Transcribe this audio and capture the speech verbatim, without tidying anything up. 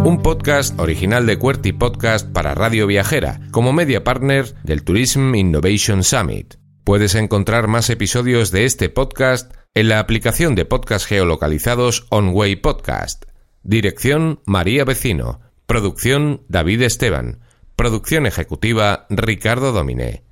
un podcast original de QWERTY Podcast para Radio Viajera, como media partner del Tourism Innovation Summit. Puedes encontrar más episodios de este podcast en la aplicación de podcast geolocalizados OnWay Podcast. Dirección María Vecino. Producción David Esteban. Producción ejecutiva Ricardo Domine.